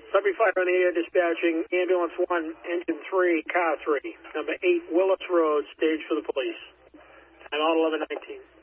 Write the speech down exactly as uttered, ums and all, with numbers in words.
Subject five on the air dispatching ambulance one, engine three, car three, number eight Willis Road, stage for the police. Time out eleven nineteen.